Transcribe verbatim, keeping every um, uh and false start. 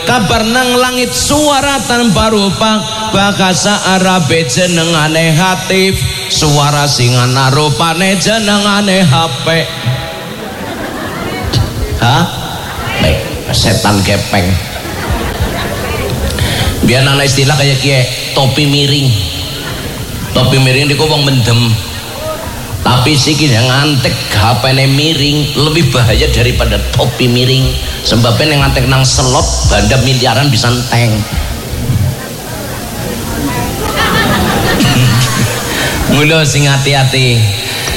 kabar nang langit suara tanpa rupa bahasa Arabe jenengane hatif suara sing ana rupane jenengane H P. Hah? Baik, setan gepeng. Biar nana istilah kayak kie topi miring. Topi miring di wong mendem. Tapi sikit yang ngantek H P-ne miring lebih bahaya daripada topi miring. Sebabnya yang ngantek nang selot banda miliaran bisa enteng. Mula sing hati-hati.